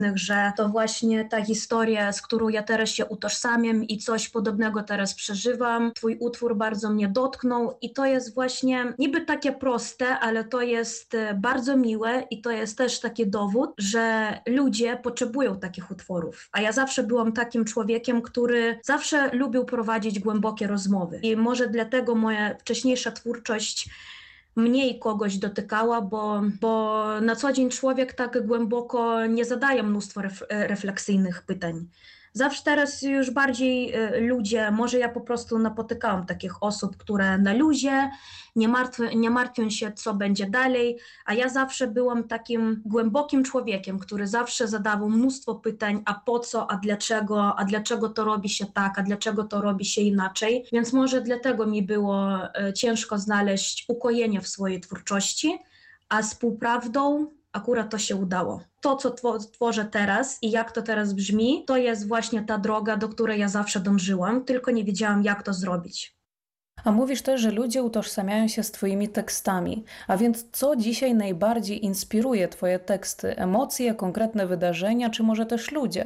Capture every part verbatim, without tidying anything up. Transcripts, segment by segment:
że to właśnie ta historia, z którą ja teraz się utożsamiam i coś podobnego teraz przeżywam. Twój utwór bardzo mnie dotknął i to jest właśnie niby takie proste, ale to jest bardzo miłe i to jest też taki dowód, że ludzie potrzebują takich utworów. A ja zawsze byłam takim człowiekiem, który zawsze lubił prowadzić głębokie rozmowy i może dlatego moja wcześniejsza twórczość mniej kogoś dotykała, bo, bo na co dzień człowiek tak głęboko nie zadaje mnóstwo ref, refleksyjnych pytań. Zawsze teraz już bardziej ludzie, może ja po prostu napotykałam takich osób, które na luzie, nie, martw, nie martwią się, co będzie dalej, a ja zawsze byłam takim głębokim człowiekiem, który zawsze zadawał mnóstwo pytań, a po co, a dlaczego, a dlaczego to robi się tak, a dlaczego to robi się inaczej, więc może dlatego mi było ciężko znaleźć ukojenie w swojej twórczości, a z półprawdą akurat to się udało. To, co tworzę teraz i jak to teraz brzmi, to jest właśnie ta droga, do której ja zawsze dążyłam, tylko nie wiedziałam, jak to zrobić. A mówisz też, że ludzie utożsamiają się z twoimi tekstami. A więc co dzisiaj najbardziej inspiruje twoje teksty? Emocje, konkretne wydarzenia, czy może też ludzie?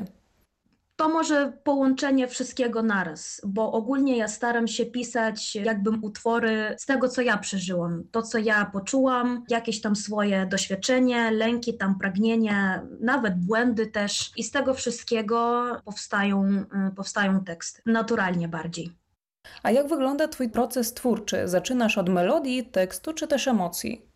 To może połączenie wszystkiego naraz, bo ogólnie ja staram się pisać jakbym utwory z tego, co ja przeżyłam, to, co ja poczułam, jakieś tam swoje doświadczenie, lęki, tam pragnienia, nawet błędy też i z tego wszystkiego powstają, powstają teksty, naturalnie bardziej. A jak wygląda twój proces twórczy? Zaczynasz od melodii, tekstu, czy też emocji?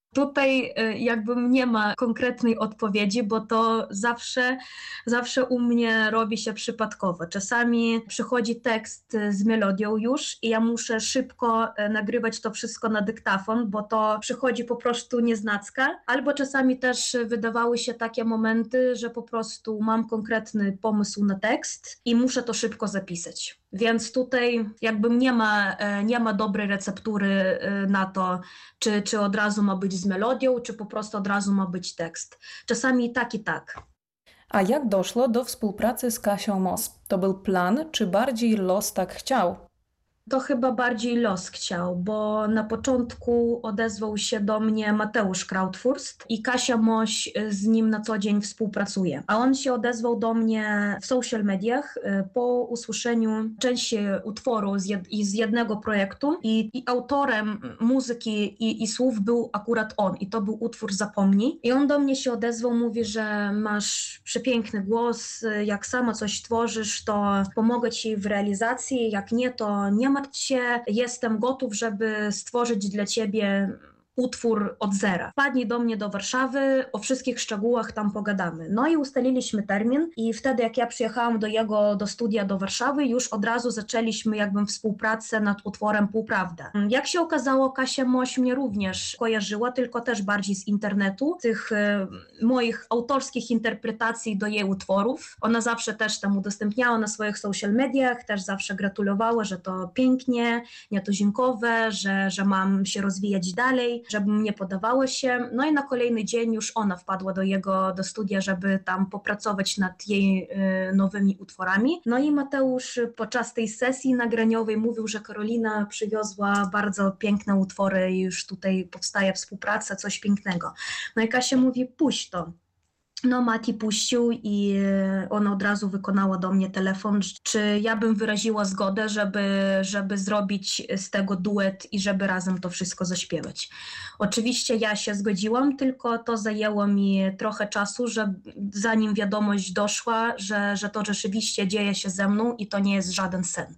Tutaj jakby nie ma konkretnej odpowiedzi, bo to zawsze, zawsze u mnie robi się przypadkowo. Czasami przychodzi tekst z melodią już i ja muszę szybko nagrywać to wszystko na dyktafon, bo to przychodzi po prostu nieznacka. Albo czasami też wydawały się takie momenty, że po prostu mam konkretny pomysł na tekst i muszę to szybko zapisać. Więc tutaj jakby nie ma, nie ma dobrej receptury na to, czy, czy od razu ma być z melodią, czy po prostu od razu ma być tekst. Czasami i tak, i tak. A jak doszło do współpracy z Kasią Moss? To był plan, czy bardziej los tak chciał? To chyba bardziej los chciał, bo na początku odezwał się do mnie Mateusz Krautfurst i Kasia Moś z nim na co dzień współpracuje. A on się odezwał do mnie w social mediach po usłyszeniu części utworu z, jed z jednego projektu i, i autorem muzyki i, i słów był akurat on i to był utwór Zapomnij. I on do mnie się odezwał, mówi, że masz przepiękny głos, jak sama coś tworzysz, to pomogę ci w realizacji, jak nie, to nie ma się, jestem gotów, żeby stworzyć dla ciebie utwór od zera. Wpadnij do mnie do Warszawy, o wszystkich szczegółach tam pogadamy. No i ustaliliśmy termin i wtedy jak ja przyjechałam do jego, do studia do Warszawy, już od razu zaczęliśmy jakby współpracę nad utworem Półprawda. Jak się okazało, Kasia Moś mnie również kojarzyła, tylko też bardziej z internetu, tych e, moich autorskich interpretacji do jej utworów. Ona zawsze też tam udostępniała na swoich social mediach, też zawsze gratulowała, że to pięknie, nietuzinkowe, że, że mam się rozwijać dalej, żeby mnie podawało się. No i na kolejny dzień już ona wpadła do jego, do studia, żeby tam popracować nad jej y, nowymi utworami. No i Mateusz podczas tej sesji nagraniowej mówił, że Karolina przywiozła bardzo piękne utwory i już tutaj powstaje współpraca, coś pięknego. No i Kasia mówi, puść to. No Mati puścił i ona od razu wykonała do mnie telefon, czy ja bym wyraziła zgodę, żeby, żeby zrobić z tego duet i żeby razem to wszystko zaśpiewać. Oczywiście ja się zgodziłam, tylko to zajęło mi trochę czasu, że zanim wiadomość doszła, że, że to rzeczywiście dzieje się ze mną i to nie jest żaden sen.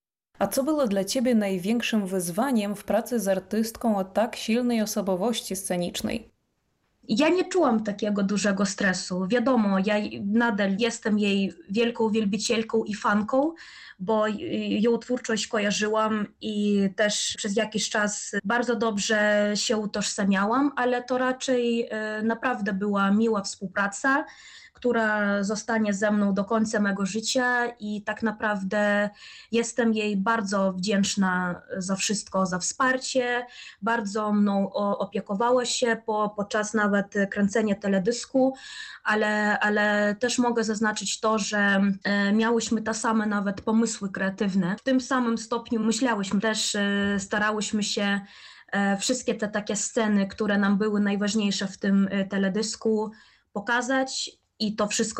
A co było dla ciebie największym wyzwaniem w pracy z artystką o tak silnej osobowości scenicznej? Ja nie czułam takiego dużego stresu. Wiadomo, ja nadal jestem jej wielką wielbicielką i fanką, bo ją twórczość kojarzyłam i też przez jakiś czas bardzo dobrze się utożsamiałam, ale to raczej naprawdę była miła współpraca, która zostanie ze mną do końca mego życia i tak naprawdę jestem jej bardzo wdzięczna za wszystko, za wsparcie, bardzo mną opiekowała się po, podczas nawet kręcenia teledysku, ale, ale też mogę zaznaczyć to, że miałyśmy te same nawet pomysły kreatywne. W tym samym stopniu myślałyśmy, też starałyśmy się wszystkie te takie sceny, które nam były najważniejsze w tym teledysku, pokazać i to wszystko